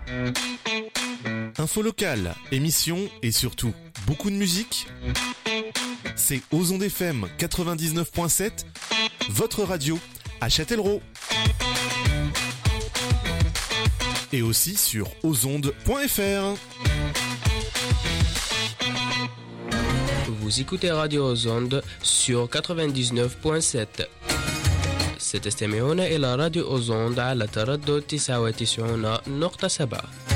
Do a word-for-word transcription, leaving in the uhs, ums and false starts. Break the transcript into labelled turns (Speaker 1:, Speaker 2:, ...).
Speaker 1: Info locale, émissions et surtout beaucoup de musique. C'est Aux Ondes F M quatre-vingt-dix-neuf point sept, votre radio à Châtellerault. Et aussi sur aux ondes point f r.
Speaker 2: Vous écoutez Radio aux Ondes sur quatre-vingt-dix-neuf point sept. ستستمعون إلى راديو أوزوند على تردد تسعة وتسعين نقطة سبعة.